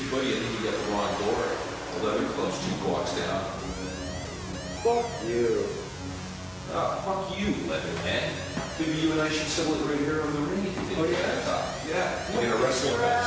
Buddy, I think you got the wrong door. 11 Club's 2 blocks down. Fuck you. Ah, fuck you, Leatherman. Maybe you and I should settle it right here on the ring if you think yeah? Yeah, we're gonna wrestle a match.